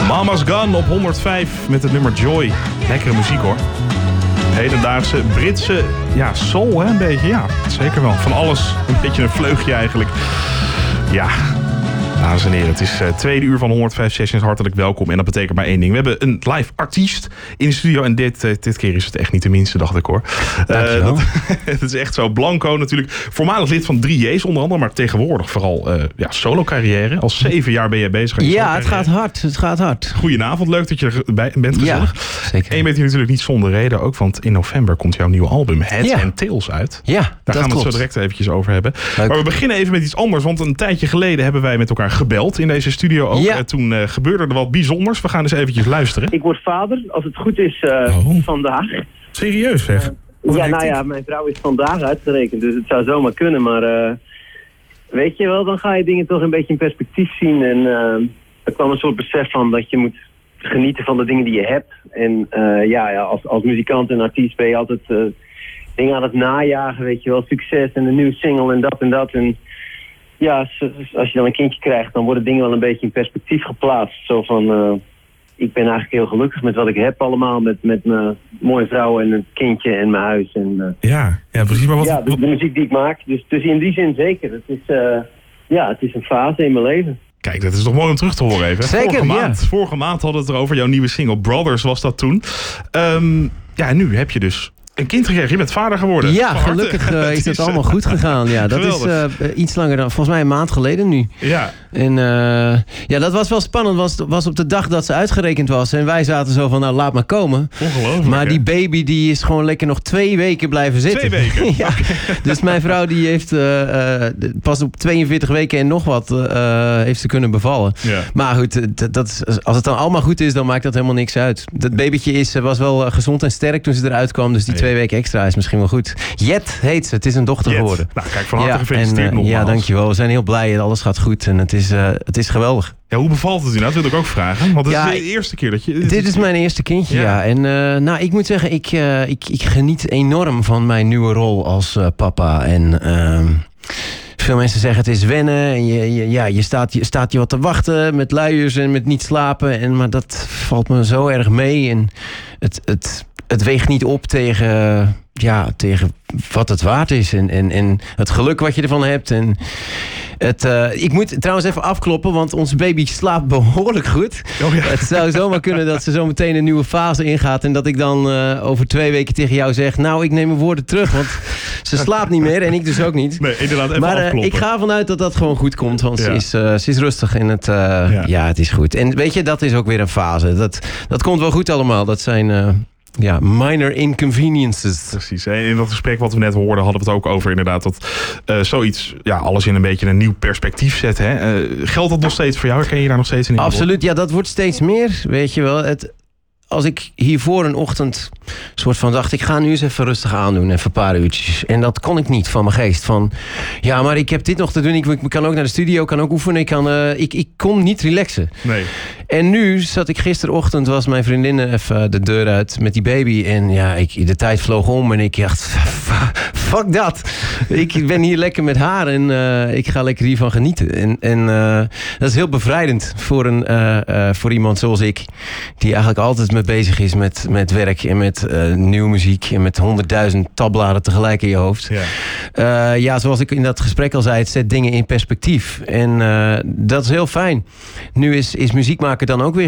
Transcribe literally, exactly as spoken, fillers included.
Mama's Gun op honderdvijf met het nummer Joy. Lekkere muziek hoor. Hedendaagse Britse, ja, soul hè, een beetje. Ja, zeker wel. Van alles, een beetje een vleugje eigenlijk. Ja, dames en heren, het is uh, tweede uur van honderdvijf Sessions. Hartelijk welkom. En dat betekent maar één ding. We hebben een live artiest in de studio. En dit, uh, dit keer is het echt niet de minste, dacht ik hoor. Uh, dat, het is echt zo. Blanco natuurlijk. Voormalig lid van drie J's onder andere. Maar tegenwoordig vooral uh, ja, solo carrière. Al zeven jaar ben je bezig aan je Ja, het gaat hard. Het gaat hard. Goedenavond. Leuk dat je erbij bent gezellig. Ja, zeker. En je bent hier natuurlijk niet zonder reden ook. Want in november komt jouw nieuwe album Head ja. and Tails uit. Ja, Daar dat gaan we klopt. het zo direct eventjes over hebben. Leuk. Maar we beginnen even met iets anders. Want een tijdje geleden hebben wij met elkaar gebeld in deze studio ook. Ja. En toen uh, gebeurde er wat bijzonders. We gaan eens eventjes luisteren. Ik word vader, als het goed is, uh, Oh. vandaag. Serieus zeg? Uh, ja, nou ja, mijn vrouw is vandaag uitgerekend, dus het zou zomaar kunnen. Maar uh, weet je wel, dan ga je dingen toch een beetje in perspectief zien. En uh, er kwam een soort besef van dat je moet genieten van de dingen die je hebt. En uh, ja, ja als, als muzikant en artiest ben je altijd uh, dingen aan het najagen, weet je wel. Succes en een nieuwe single en dat en dat. En ja, als je dan een kindje krijgt, dan worden dingen wel een beetje in perspectief geplaatst. Zo van, uh, ik ben eigenlijk heel gelukkig met wat ik heb allemaal. Met, met mijn mooie vrouw en een kindje en mijn huis. En, uh, Ja, ja, precies. Maar wat, ja, de, de muziek die ik maak. Dus, dus in die zin zeker. Het is, uh, ja, het is een fase in mijn leven. Kijk, dat is toch mooi om terug te horen even. Zeker, vorige, maand, ja. vorige maand hadden we het erover. Jouw nieuwe single Brothers was dat toen. Um, ja, en nu heb je dus een kind gekregen. Je bent vader geworden. Ja, Van gelukkig uh, is is dat allemaal goed gegaan. Ja, dat geweldig. is uh, iets langer dan, volgens mij een maand geleden nu. Ja. En uh, ja, dat was wel spannend. Was, was op de dag dat ze uitgerekend was. En wij zaten zo van, nou laat maar komen. Ongelooflijk. Maar hè? die baby die is gewoon lekker nog twee weken blijven zitten. Twee weken? Ja. Dus mijn vrouw die heeft uh, uh, pas op tweeënveertig weken en nog wat uh, heeft ze kunnen bevallen. Ja. Maar goed, dat, dat is, als het dan allemaal goed is, dan maakt dat helemaal niks uit. Dat babytje is, was wel uh, gezond en sterk toen ze eruit kwam. Dus die Nee. twee weken extra is misschien wel goed. Jet heet ze. Het is een dochter Jet. geworden. Nou, kijk, van harte Ja, gefeliciteerd en, uh, nogmaals. ja, dankjewel. We zijn heel blij. Alles gaat goed en het is, uh, het is geweldig. Ja, hoe bevalt het u nou? Dat wil ik ook vragen. Want het Ja, is de eerste keer dat je... Dit is mijn eerste kindje, Ja. ja. En uh, nou, ik moet zeggen, ik, uh, ik, ik geniet enorm van mijn nieuwe rol als uh, papa. En uh, veel mensen zeggen het is wennen. En je, je, ja, je, staat, je staat je wat te wachten met luiers en met niet slapen. En, maar dat valt me zo erg mee. En het, het, het weegt niet op tegen, ja, tegen wat het waard is. En, en, en het geluk wat je ervan hebt. En het, uh, ik moet trouwens even afkloppen, want onze baby slaapt behoorlijk goed. Oh ja. Het zou zomaar kunnen dat ze zo meteen een nieuwe fase ingaat. En dat ik dan uh, over twee weken tegen jou zeg, nou, ik neem mijn woorden terug. Want ze slaapt niet meer en ik dus ook niet. Nee, inderdaad, even Maar uh, afkloppen. ik ga ervan uit dat dat gewoon goed komt. Want Ja. ze, is, uh, ze is rustig en het, uh, Ja. ja, het is goed. En weet je, dat is ook weer een fase. Dat, dat komt wel goed allemaal. Dat zijn uh, ja, minor inconveniences. Precies. En in dat gesprek wat we net hoorden, hadden we het ook over inderdaad dat uh, zoiets, ja, alles in een beetje een nieuw perspectief zet. Hè? Uh, geldt dat nog steeds voor jou? Herken je daar nog steeds in? Absoluut, ja, dat wordt steeds meer. Weet je wel, het, als ik hiervoor een ochtend soort van dacht, ik ga nu eens even rustig aandoen, even een paar uurtjes. En dat kon ik niet van mijn geest. Van, ja, maar ik heb dit nog te doen. Ik, ik kan ook naar de studio, kan ook oefenen. Ik, kan, uh, ik, ik kon niet relaxen. Nee. En nu zat ik gisterochtend, was mijn vriendin even de deur uit met die baby. En ja, ik, de tijd vloog om en ik dacht, fuck dat. Ik ben hier lekker met haar en uh, ik ga lekker hiervan genieten. En, en uh, dat is heel bevrijdend voor, een, uh, uh, voor iemand zoals ik. Die eigenlijk altijd mee bezig is met, met werk en met uh, nieuwe muziek. En met honderdduizend tabbladen tegelijk in je hoofd. Ja. Uh, ja, zoals ik in dat gesprek al zei, het zet dingen in perspectief. En uh, dat is heel fijn. Nu is, is muziek maken dan ook weer